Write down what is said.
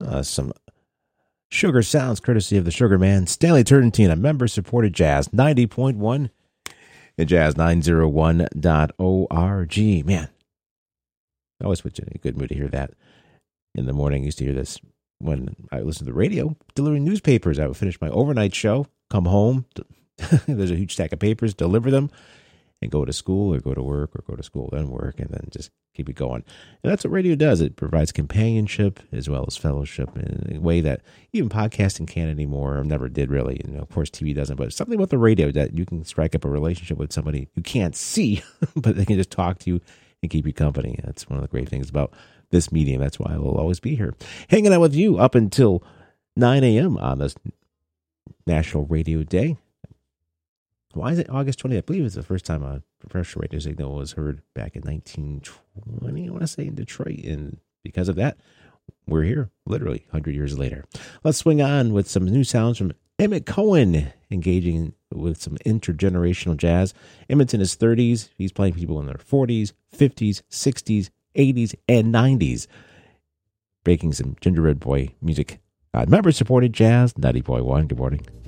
Some Sugar Sounds, courtesy of the Sugar Man, Stanley Turrentine, a member-supported Jazz 90.1 and jazz901.org. Man, I always put you in a good mood to hear that in the morning. I used to hear this when I listened to the radio, delivering newspapers. I would finish my overnight show, come home, there's a huge stack of papers, deliver them, and go to school or go to work or go to school, then work, and then just keep it going. And that's what radio does. It provides companionship as well as fellowship in a way that even podcasting can't anymore, or never did really. Of course, TV doesn't, but something about the radio that you can strike up a relationship with somebody you can't see, but they can just talk to you and keep you company. That's one of the great things about this medium. That's why I will always be here, hanging out with you up until 9 a.m. on this National Radio Day. Why is it August 20th? I believe it's the first time a professional radio signal was heard back in 1920, I want to say, in Detroit. And because of that, we're here, literally 100 years later. Let's swing on with some new sounds from Emmett Cohen, engaging with some intergenerational jazz. Emmett's in his 30s. He's playing people in their 40s, 50s, 60s, 80s, and 90s, breaking some Gingerbread Boy music. Member-supported Jazz 90.1. Good morning.